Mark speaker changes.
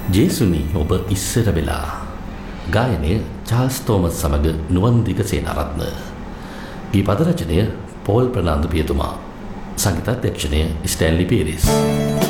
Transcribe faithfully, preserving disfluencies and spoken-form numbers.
Speaker 1: ජේසුනි ඔබ ඉස්සර වෙලා ගායනය චාල්ස් තෝමස් සමග නුවන්දික සේනාරත්න. ගී පද රචනය පෝල් ප්‍රනාන්දු පියතුමා. සංගීතාධ්‍යක්ෂණය ස්ටැන්ලි පීරිස්.